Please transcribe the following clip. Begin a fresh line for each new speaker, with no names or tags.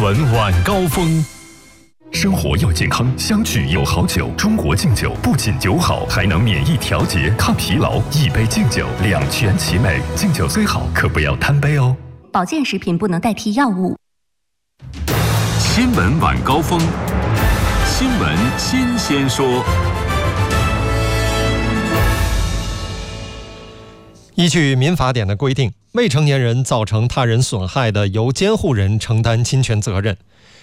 闻晚高峰。生活要健康，相聚有好酒。中国敬酒不仅酒好，还能免疫调节、抗疲劳。一杯敬酒，两全其美。敬酒虽好，可不要贪杯哦。
保健食品不能代替药物。
新闻晚高峰，新闻新鲜说。
依据民法典的规定，未成年人造成他人损害的，由监护人承担侵权责任。